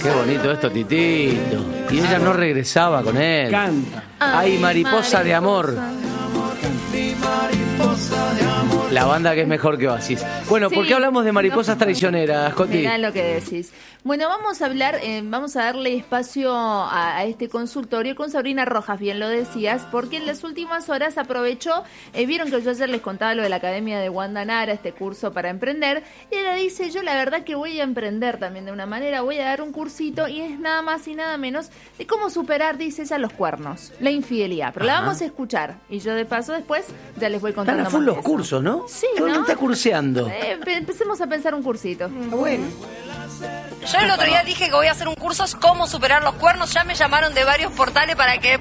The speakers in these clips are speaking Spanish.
Qué bonito esto, Titito. Y ella no regresaba con él. Canta. Ay, mariposa de amor. La banda que es mejor que Oasis. Bueno, Sí. ¿por qué hablamos de mariposas traicioneras, Coti? Mirá lo que decís. Bueno, vamos a hablar, vamos a darle espacio a este consultorio con Sabrina Rojas, bien lo decías, porque en las últimas horas aprovechó, vieron que yo ayer les contaba lo de la Academia de Wanda Nara, este curso para emprender, y ella dice, yo la verdad que voy a emprender también de una manera, voy a dar un cursito, y es nada más y nada menos de cómo superar, dice ella, los cuernos, la infidelidad. Pero la vamos a escuchar, y yo de paso después ya les voy contando Están a full más los de eso. cursos, ¿no? Sí, Todo el ¿no? mundo está curseando. Empecemos a pensar un cursito. Bueno. Yo el otro día dije que voy a hacer un curso cómo superar los cuernos. Ya me llamaron de varios portales para que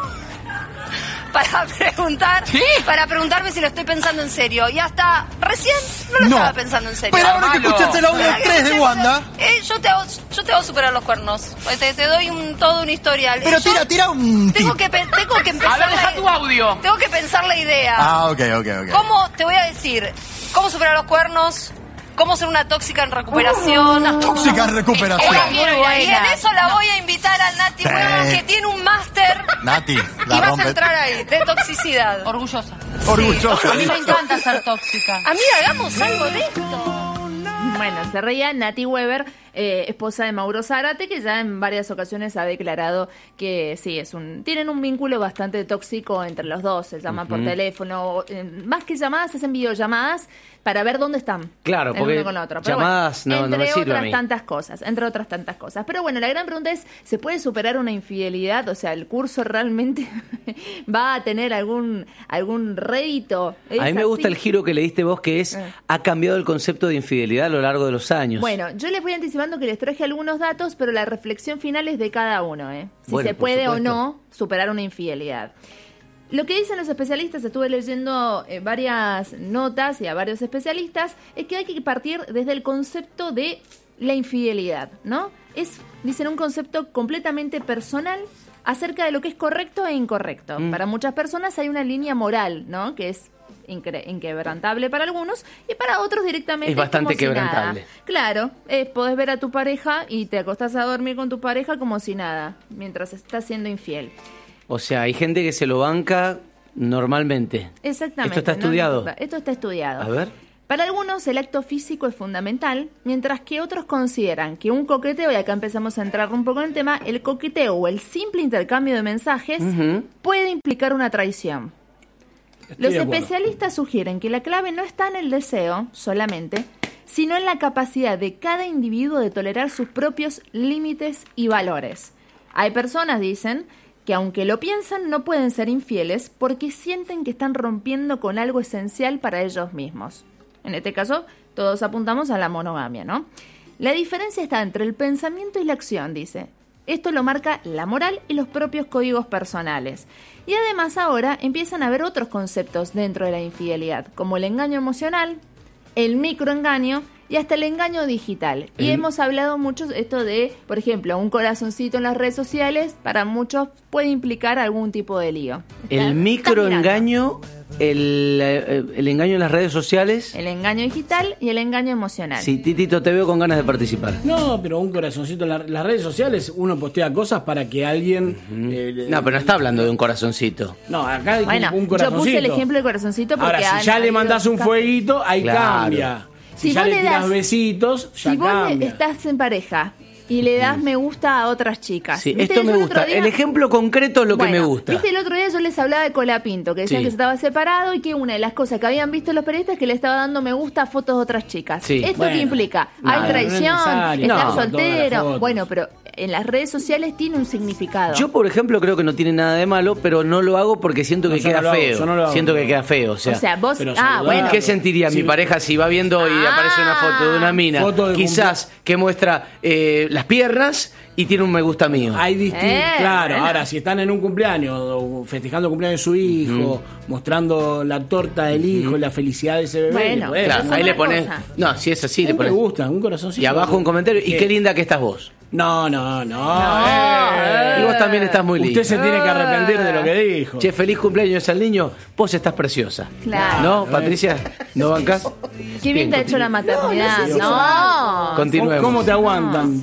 para preguntarme si lo estoy pensando en serio. Y hasta recién no lo estaba pensando en serio. Pero ahora que escuchaste el audio 3 de Wanda. Yo te hago superar los cuernos. Te doy todo un historial. Pero Yo tira un tip. tengo que empezar. A ver, deja tu audio. Tengo que pensar la idea. Ah, ok. ¿Cómo te voy a decir? ¿Cómo superar los cuernos? ¿Cómo ser una tóxica en recuperación? Tóxica en recuperación. Y en eso la voy a invitar al Nati Sí. Weber, que tiene un máster Nati, y la vas a rompe. entrar ahí, de toxicidad. Orgullosa. Orgullosa. A mí me encanta ser tóxica. Amiga, hagamos algo de esto. Bueno, se reía Nati Weber, esposa de Mauro Zárate, que ya en varias ocasiones ha declarado que sí, tienen un vínculo bastante tóxico entre los dos, se llaman por teléfono, más que llamadas, hacen videollamadas para ver dónde están. Claro, el porque uno con el otro. Pero llamadas no me entre sirve a otras mí. entre otras tantas cosas. Pero bueno, la gran pregunta es, ¿se puede superar una infidelidad? O sea, ¿el curso realmente va a tener algún rédito? ¿Es A mí me gusta así? el giro que le diste vos, que es, ha cambiado el concepto de infidelidad a lo largo de los años. Bueno, yo les voy anticipando que les traje algunos datos, pero la reflexión final es de cada uno, ¿eh? Si Bueno, se por puede o supuesto. no superar una infidelidad. Lo que dicen los especialistas, estuve leyendo varias notas y a varios especialistas, es que hay que partir desde el concepto de la infidelidad, ¿no? Dicen, un concepto completamente personal acerca de lo que es correcto e incorrecto. Para muchas personas hay una línea moral, ¿no? Que es inquebrantable para algunos y para otros directamente Es bastante como si quebrantable. nada. Claro, podés ver a tu pareja y te acostás a dormir con tu pareja como si nada, mientras estás siendo infiel. O sea, hay gente que se lo banca normalmente. Exactamente. ¿Esto está estudiado? Esto está estudiado. A ver. Para algunos el acto físico es fundamental, mientras que otros consideran que un coqueteo, y acá empezamos a entrar un poco en el tema, el coqueteo o el simple intercambio de mensajes puede implicar una traición. Los de acuerdo. especialistas sugieren que la clave no está en el deseo solamente, sino en la capacidad de cada individuo de tolerar sus propios límites y valores. Hay personas, dicen, que aunque lo piensan no pueden ser infieles porque sienten que están rompiendo con algo esencial para ellos mismos. En este caso, todos apuntamos a la monogamia, ¿no? La diferencia está entre el pensamiento y la acción, dice. Esto lo marca la moral y los propios códigos personales. Y además ahora empiezan a haber otros conceptos dentro de la infidelidad, como el engaño emocional, el microengaño y hasta el engaño digital. Y hemos hablado mucho esto de, por ejemplo, un corazoncito en las redes sociales, para muchos puede implicar algún tipo de lío. El microengaño, el engaño en las redes sociales. El engaño digital y el engaño emocional. Sí, Titito, te veo con ganas de participar. No, pero un corazoncito en las redes sociales, uno postea cosas para que alguien... No, pero no está hablando de un corazoncito. No, acá hay Bueno, un yo corazoncito. puse el ejemplo del corazoncito porque Ahora, si ya le mandás un fueguito, ahí Claro. cambia. Si ya vos le tirás das- besitos, ya Si vos cambia. estás en pareja y le das me gusta a otras chicas. Sí, ¿Viste? esto Yo me el gusta. otro día- El ejemplo concreto es lo que me Bueno, gusta. ¿Viste? El otro día yo les hablaba de Colapinto, que decían Sí. que se estaba separado y que una de las cosas que habían visto los periodistas es que le estaba dando me gusta a fotos de otras chicas. Sí. ¿Esto Bueno, qué implica? no, Hay no es traición, necesario. estar No. Todas las soltero. fotos. Bueno, pero en las redes sociales tiene un significado. Yo, por ejemplo, creo que no tiene nada de malo, pero no lo hago porque siento que No, yo queda no lo hago, feo. yo no lo hago. Siento que queda feo. O sea, vos... pero Ah, saludar. bueno. ¿qué sentiría Sí. mi pareja si va viendo y aparece una foto de una mina? Foto de Quizás que muestra las piernas y tiene un me gusta mío. Hay claro, bueno. ahora si están en un cumpleaños o festejando el cumpleaños de su hijo, mostrando la torta del hijo, la felicidad de ese bebé, Bueno, le puede- eso Claro, es ahí le otra pones. cosa. No, si es así, a le mí me pones. gusta, un corazoncito. Y abajo un comentario. Y qué linda que estás vos. No. Y vos también estás muy linda. Usted se tiene que arrepentir de lo que dijo. Che, feliz cumpleaños al niño. Vos estás preciosa. Claro. ¿No, Patricia? ¿No bancás? Qué bien te ha hecho la maternidad. No. Continuemos. ¿Cómo te aguantan?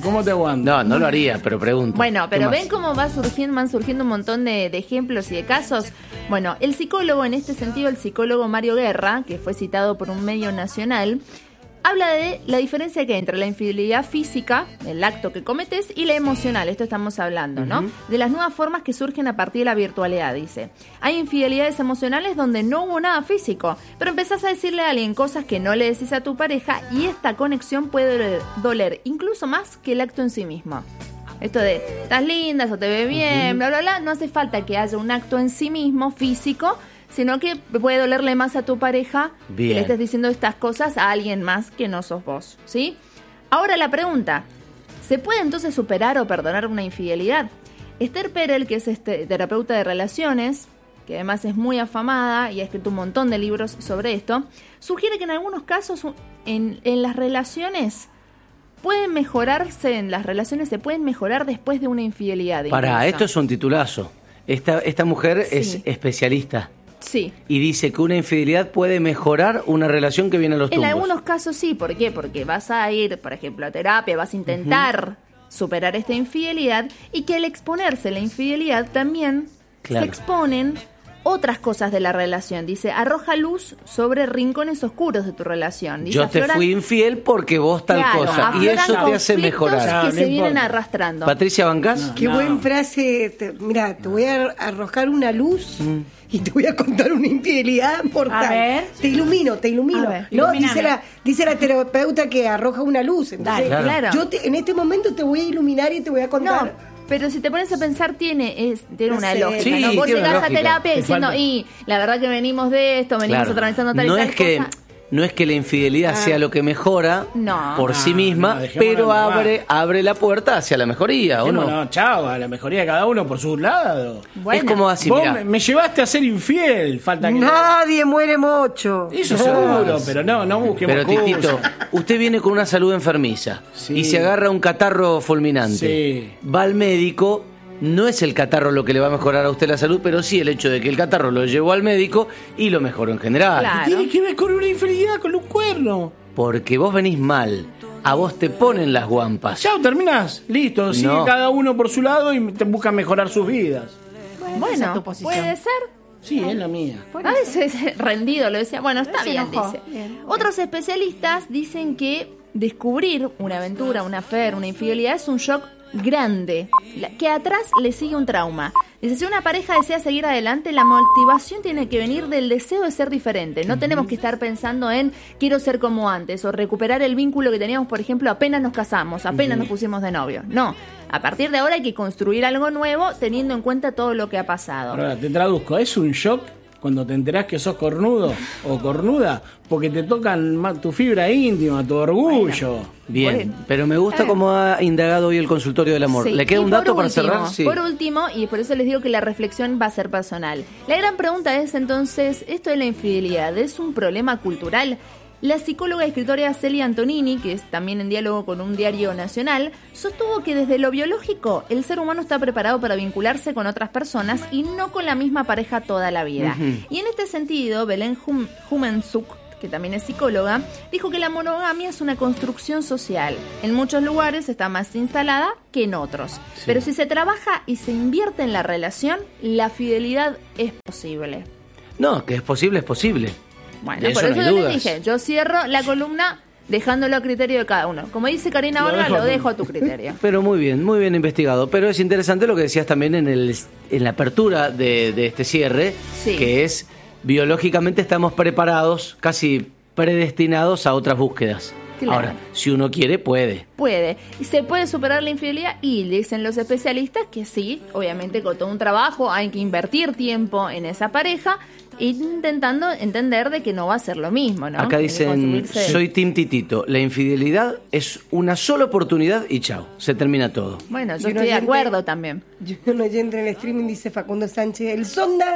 No lo haría, pero pregunto. Bueno, pero ¿Qué ven más? cómo van surgiendo un montón de ejemplos y de casos. Bueno, el psicólogo, en este sentido, el psicólogo Mario Guerra, que fue citado por un medio nacional, habla de la diferencia que hay entre la infidelidad física, el acto que cometes, y la emocional. Esto estamos hablando, ¿no? De las nuevas formas que surgen a partir de la virtualidad, dice. Hay infidelidades emocionales donde no hubo nada físico, pero empezás a decirle a alguien cosas que no le decís a tu pareja y esta conexión puede doler incluso más que el acto en sí mismo. Esto de, estás linda, eso te ve bien, bla, bla, bla. No hace falta que haya un acto en sí mismo, físico, sino que puede dolerle más a tu pareja Bien. que le estés diciendo estas cosas a alguien más que no sos vos, ¿sí? Ahora la pregunta, ¿se puede entonces superar o perdonar una infidelidad? Esther Perel, que es terapeuta de relaciones, que además es muy afamada y ha escrito un montón de libros sobre esto, sugiere que en algunos casos en las relaciones pueden mejorarse, se pueden mejorar después de una infidelidad. Pará, incluso. esto es un titulazo. Esta mujer Sí. es especialista Sí. y dice que una infidelidad puede mejorar una relación que viene a los En tumbos. algunos casos sí, ¿por qué? Porque vas a ir, por ejemplo, a terapia, vas a intentar superar esta infidelidad y que al exponerse la infidelidad también Claro. se exponen otras cosas de la relación. Dice, arroja luz sobre rincones oscuros de tu relación. Dice, Yo te fui infiel porque vos tal claro, cosa. Y afloran eso te hace conflictos mejorar. que No, se no vienen importa. arrastrando. Patricia, ¿bancás? Qué buen frase. Mira, te voy a arrojar una luz y te voy a contar una infidelidad mortal. A ver. Te ilumino. A ver, No, ilumíname. dice la terapeuta que arroja una luz. Entonces, Dale, claro. yo en este momento te voy a iluminar y te voy a contar. No, pero si te pones a pensar, tiene No una sé. lógica, Sí, ¿no? Vos tiene una llegás a lógica. terapia Te diciendo, falta. y la verdad que venimos de esto, venimos Claro. atravesando tal y No tal es que cosa. no es que la infidelidad sea lo que mejora No. por sí No, misma, no, dejémosla pero en abre la puerta hacia la mejoría, ¿o no? No, chao, a la mejoría de cada uno por su lado. Bueno, Es como así, Vos mirá. me llevaste a ser infiel, falta que... Nadie muere mucho. Eso seguro, pero no busquemos Pero Titito, excusas. usted viene con una salud enfermiza Sí. y se agarra un catarro fulminante. Sí. Va al médico, no es el catarro lo que le va a mejorar a usted la salud, pero sí el hecho de que el catarro lo llevó al médico y lo mejoró en general. Claro. Tiene que ver con una infidelidad, con un cuerno. Porque vos venís mal, a vos te ponen las guampas. Chao, terminás. Listo, sigue No. cada uno por su lado y te buscan mejorar sus vidas. Esa es Bueno, tu posición. puede ser. Sí, es la mía. A veces rendido lo decía. Bueno, está Se bien, enojó. dice. Bien. Otros especialistas dicen que descubrir una aventura, una affair, una infidelidad es un shock grande, que atrás le sigue un trauma. Dice, si una pareja desea seguir adelante, la motivación tiene que venir del deseo de ser diferente. No tenemos que estar pensando en quiero ser como antes o recuperar el vínculo que teníamos, por ejemplo, apenas nos casamos, apenas nos pusimos de novio. No, a partir de ahora hay que construir algo nuevo teniendo en cuenta todo lo que ha pasado. Ahora te traduzco, es un shock cuando te enterás que sos cornudo o cornuda porque te tocan tu fibra íntima, tu orgullo. Bien, Bueno. pero me gusta cómo ha indagado hoy el consultorio del amor. Sí, ¿Le queda y un por dato para último, cerrar? Sí. Por último, y por eso les digo que la reflexión va a ser personal. La gran pregunta es entonces, ¿esto de la infidelidad es un problema cultural? La psicóloga y escritora Celia Antonini, que es también en diálogo con un diario nacional, sostuvo que desde lo biológico el ser humano está preparado para vincularse con otras personas y no con la misma pareja toda la vida. Y en este sentido, Belén Humensuk, que también es psicóloga, dijo que la monogamia es una construcción social. En muchos lugares está más instalada que en otros. Pero si se trabaja y se invierte en la relación, la fidelidad es posible. No, que es posible, es posible. Bueno, De por eso eso no hay yo les dudas. dije, yo cierro la columna dejándolo a criterio de cada uno. Como dice Karina Borja, lo dejo a tu criterio. Pero muy bien investigado. Pero es interesante lo que decías también en la apertura de este cierre, Sí. que es biológicamente estamos preparados, casi predestinados a otras búsquedas. Claro. Ahora, si uno quiere, puede. Puede. ¿Y se puede superar la infidelidad? Y dicen los especialistas que sí, obviamente con todo un trabajo hay que invertir tiempo en esa pareja, intentando entender de que no va a ser lo mismo, ¿no? Acá Hay que dicen, construirse- soy Tim Titito, la infidelidad es una sola oportunidad y chao, se termina todo. Bueno, yo Y un estoy de oyente- acuerdo también. Un oyente en el streaming dice Facundo Sánchez, el sonda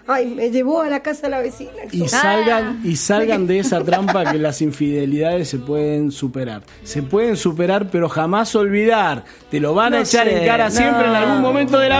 Ay, me llevó a la casa de la vecina. Y salgan de esa trampa que las infidelidades se pueden superar. Se pueden superar, pero jamás olvidar. Te lo van a No echar sé, en cara siempre no. en algún momento de la